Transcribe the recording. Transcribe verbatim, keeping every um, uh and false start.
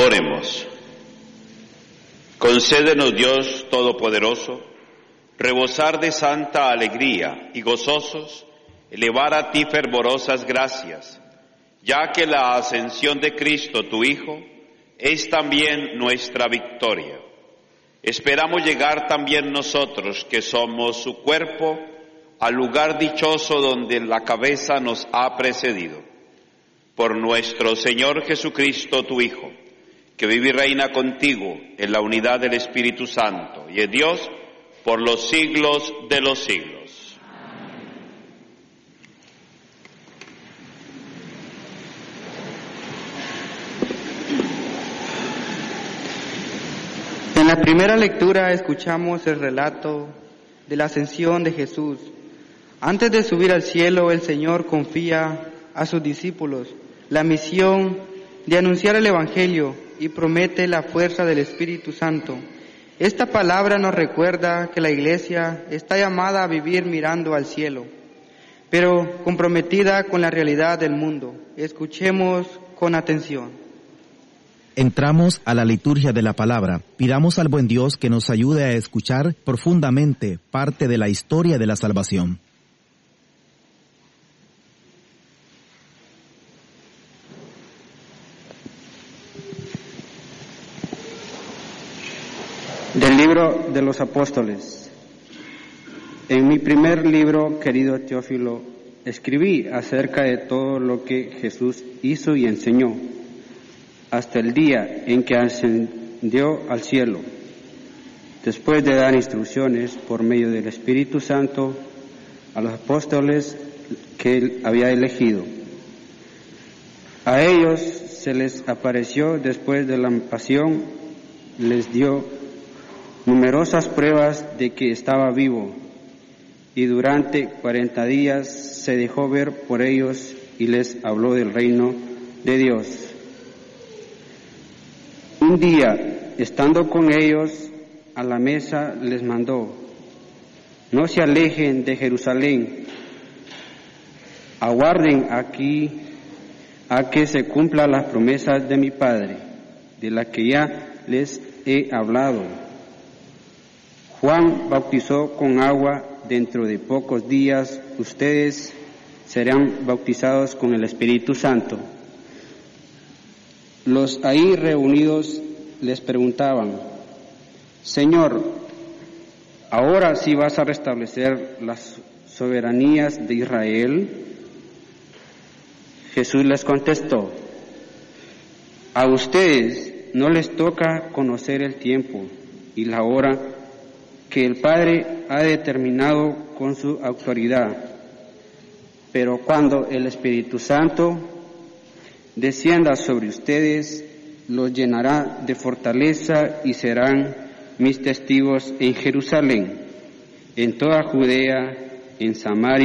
Oremos. Concédenos, Dios Todopoderoso, rebosar de santa alegría y gozosos, elevar a ti fervorosas gracias, ya que la ascensión de Cristo, tu Hijo, es también nuestra victoria. Esperamos llegar también nosotros, que somos su cuerpo, al lugar dichoso donde la cabeza nos ha precedido. Por nuestro Señor Jesucristo, tu Hijo, que vive y reina contigo en la unidad del Espíritu Santo, y es Dios por los siglos de los siglos. En la primera lectura escuchamos el relato de la ascensión de Jesús. Antes de subir al cielo, el Señor confía a sus discípulos la misión de anunciar el Evangelio y promete la fuerza del Espíritu Santo. Esta palabra nos recuerda que la Iglesia está llamada a vivir mirando al cielo, pero comprometida con la realidad del mundo. Escuchemos con atención. Entramos a la liturgia de la palabra. Pidamos al buen Dios que nos ayude a escuchar profundamente parte de la historia de la salvación. Del libro de los apóstoles. En mi primer libro, querido Teófilo, escribí acerca de todo lo que Jesús hizo y enseñó, hasta el día en que ascendió al cielo, después de dar instrucciones por medio del Espíritu Santo a los apóstoles que él había elegido. A ellos se les apareció después de la pasión, les dio numerosas pruebas de que estaba vivo, y durante cuarenta días se dejó ver por ellos y les habló del reino de Dios. Un día, estando con ellos a la mesa, les mandó: no se alejen de Jerusalén, aguarden aquí a que se cumplan las promesas de mi Padre, de las que ya les he hablado. Juan bautizó con agua, dentro de pocos días ustedes serán bautizados con el Espíritu Santo. Los ahí reunidos les preguntaban: Señor, ¿ahora sí vas a restablecer las soberanías de Israel? Jesús les contestó: a ustedes no les toca conocer el tiempo y la hora que el Padre ha determinado con su autoridad, pero cuando el Espíritu Santo descienda sobre ustedes, los llenará de fortaleza y serán mis testigos en Jerusalén, en toda Judea, en Samaria,